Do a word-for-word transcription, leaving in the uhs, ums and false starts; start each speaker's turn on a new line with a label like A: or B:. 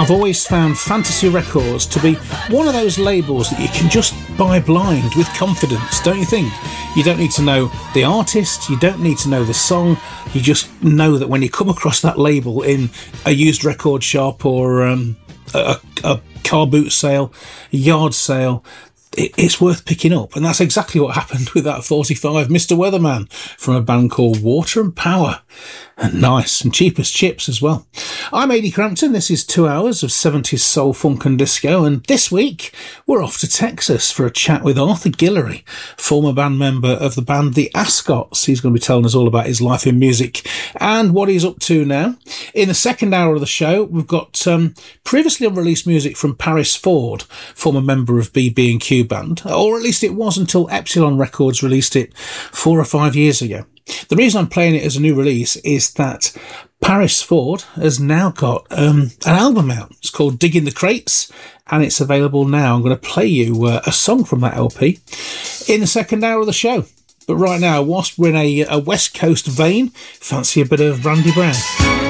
A: I've always found Fantasy Records to be one of those labels that you can just buy blind with confidence, don't you think? You don't need to know the artist, you don't need to know the song, you just know that when you come across that label in a used record shop or um, a, a car boot sale, a yard sale, it's worth picking up, and that's exactly what happened with that forty-five, Mister Weatherman, from a band called Water and Power. And nice and cheap as chips as well. I'm Ady Crampton. This is two hours of seventies soul, funk and disco, and this week we're off to Texas for a chat with Arthur Guillory, former band member of the band The Ascots. He's going to be telling us all about his life in music and what he's up to now. In the second hour of the show, we've got um, previously unreleased music from Paris Ford, former member of B B and Q Band, or at least it was until Epsilon Records released it four or five years ago. The reason I'm playing it as a new release is that Paris Ford has now got um, an album out. It's called Digging the Crates, and it's available now. I'm going to play you uh, a song from that L P in the second hour of the show. But right now, whilst we're in a, a West Coast vein, fancy a bit of Randy Brown.